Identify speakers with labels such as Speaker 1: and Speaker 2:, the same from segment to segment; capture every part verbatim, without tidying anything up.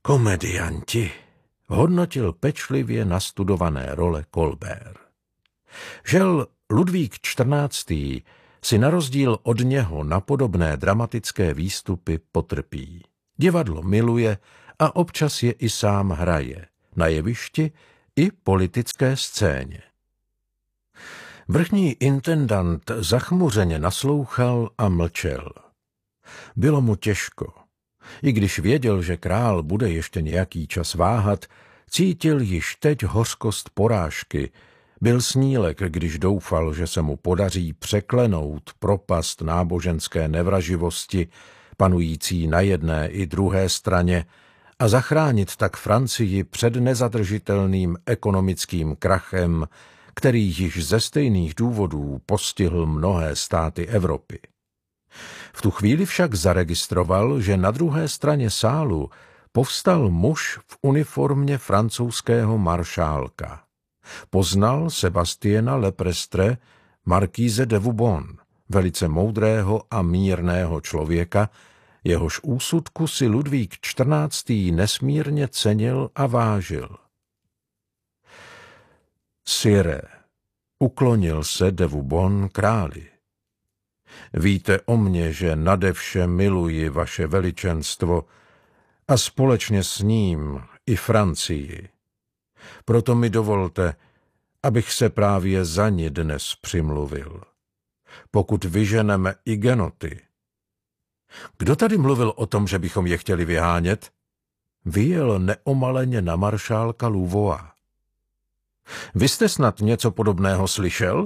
Speaker 1: Komedianti, hodnotil pečlivě nastudované role Colbert. Žel Ludvík čtrnáctý si na rozdíl od něho na podobné dramatické výstupy potrpí. Divadlo miluje a občas je i sám hraje, na jevišti i politické scéně. Vrchní intendant zachmuřeně naslouchal a mlčel. Bylo mu těžko. I když věděl, že král bude ještě nějaký čas váhat, cítil již teď hořkost porážky. Byl snílek, když doufal, že se mu podaří překlenout propast náboženské nevraživosti, panující na jedné i druhé straně, a zachránit tak Francii před nezadržitelným ekonomickým krachem, který již ze stejných důvodů postihl mnohé státy Evropy. V tu chvíli však zaregistroval, že na druhé straně sálu povstal muž v uniformě francouzského maršálka. Poznal Sebastiana Leprestre, markíze de Vauban, velice moudrého a mírného člověka, jehož úsudku si Ludvík čtrnáctý nesmírně cenil a vážil. Sire, uklonil se de Vauban králi. Víte o mně, že nade vše miluji vaše veličenstvo a společně s ním i Francii. Proto mi dovolte, abych se právě za ní dnes přimluvil. Pokud vyženeme igenoty. Kdo tady mluvil o tom, že bychom je chtěli vyhánět? Vyjel neomaleně na maršálka Louvois. Vy jste snad něco podobného slyšel?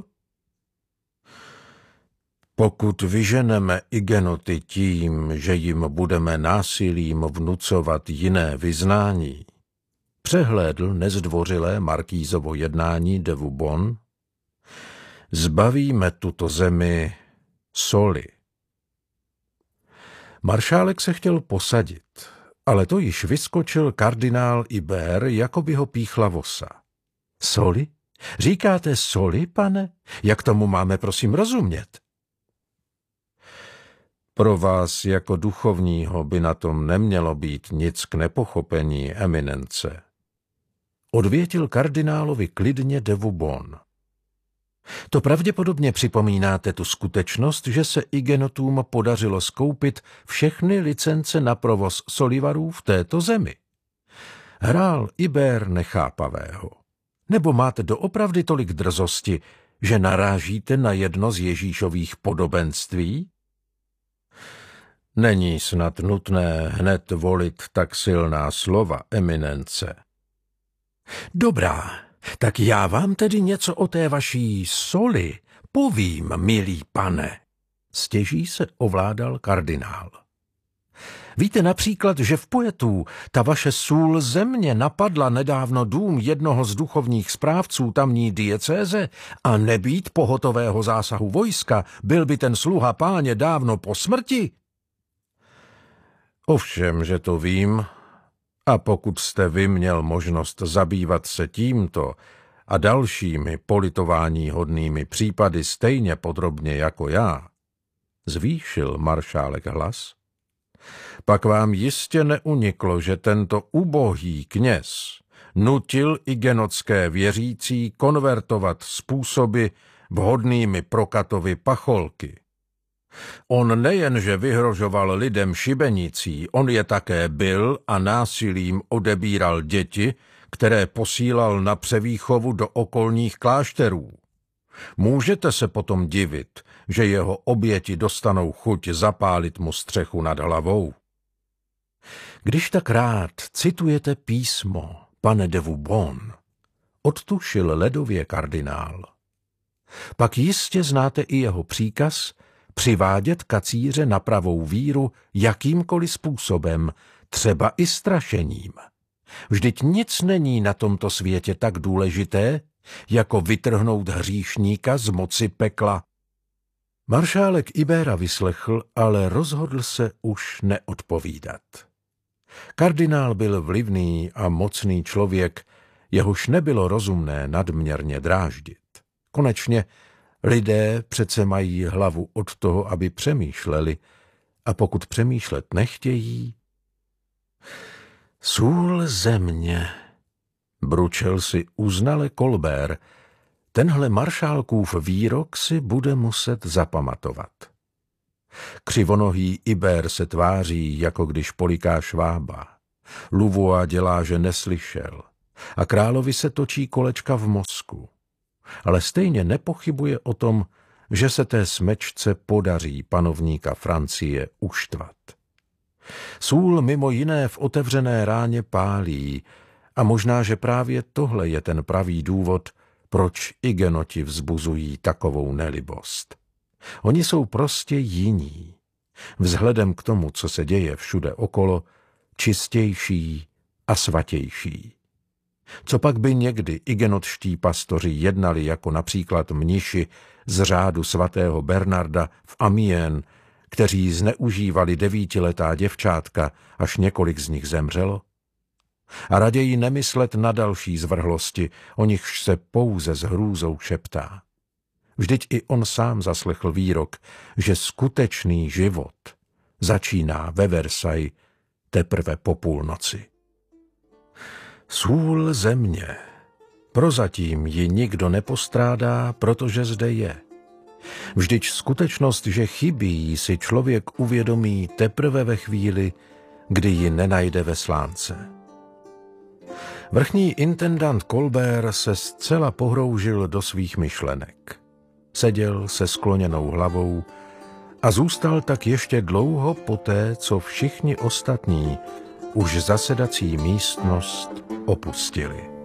Speaker 1: Pokud vyženeme igenoty tím, že jim budeme násilím vnucovat jiné vyznání, přehlédl nezdvořilé markízovo jednání de Vauban, zbavíme tuto zemi soli. Maršálek se chtěl posadit, ale to již vyskočil kardinál Ibert, jako by ho píchla vosa. Soli? Říkáte soli, pane? Jak tomu máme prosím rozumět? Pro vás jako duchovního by na tom nemělo být nic k nepochopení, eminence. Odvětil kardinálovi klidně de Vauban. To pravděpodobně připomínáte tu skutečnost, že se igenotům podařilo skoupit všechny licence na provoz solivarů v této zemi. Hrál Ibert nechápavého. Nebo máte doopravdy tolik drzosti, že narážíte na jedno z Ježíšových podobenství? Není snad nutné hned volit tak silná slova, eminence. Dobrá, tak já vám tedy něco o té vaší soli povím, milý pane. Stěží se ovládal kardinál. Víte například, že v Poitou ta vaše sůl země napadla nedávno dům jednoho z duchovních správců tamní diecéze a nebýt pohotového zásahu vojska, byl by ten sluha páně dávno po smrti? Ovšem, že to vím, a pokud jste vy měl možnost zabývat se tímto a dalšími politováníhodnými případy stejně podrobně jako já, zvýšil maršálek hlas, pak vám jistě neuniklo, že tento ubohý kněz nutil igenotské věřící konvertovat způsoby vhodnými pro Katovy pacholky. On nejenže vyhrožoval lidem šibenicí, on je také bil a násilím odebíral děti, které posílal na převýchovu do okolních klášterů. Můžete se potom divit, že jeho oběti dostanou chuť zapálit mu střechu nad hlavou. Když tak rád citujete písmo, pane de Vauban, odtušil ledově kardinál, pak jistě znáte i jeho příkaz přivádět kacíře na pravou víru jakýmkoliv způsobem, třeba i strašením. Vždyť nic není na tomto světě tak důležité, jako vytrhnout hříšníka z moci pekla. Maršálek Ibera vyslechl, ale rozhodl se už neodpovídat. Kardinál byl vlivný a mocný člověk, jehož nebylo rozumné nadměrně dráždit. Konečně lidé přece mají hlavu od toho, aby přemýšleli, a pokud přemýšlet nechtějí... Sůl země, bručel si uznale Colbert, tenhle maršálkův výrok si bude muset zapamatovat. Křivonohý Ibér se tváří, jako když poliká švába. Louvois dělá, že neslyšel. A královi se točí kolečka v mozku. Ale stejně nepochybuje o tom, že se té smečce podaří panovníka Francie uštvat. Sůl mimo jiné v otevřené ráně pálí a možná, že právě tohle je ten pravý důvod, proč igenoti vzbuzují takovou nelibost. Oni jsou prostě jiní. Vzhledem k tomu, co se děje všude okolo, čistější a svatější. Co pak by někdy igenotští pastoři jednali jako například mniši z řádu svatého Bernarda v Amiens, kteří zneužívali devítiletá děvčátka, až několik z nich zemřelo? A raději nemyslet na další zvrhlosti, o nichž se pouze s hrůzou šeptá. Vždyť i on sám zaslechl výrok, že skutečný život začíná ve Versailles teprve po půlnoci. Sůl země. Prozatím ji nikdo nepostrádá, protože zde je. Vždyť skutečnost, že chybí, si člověk uvědomí teprve ve chvíli, kdy ji nenajde ve slánce. Vrchní intendant Colbert se zcela pohroužil do svých myšlenek. Seděl se skloněnou hlavou a zůstal tak ještě dlouho poté, co všichni ostatní už zasedací místnost opustili.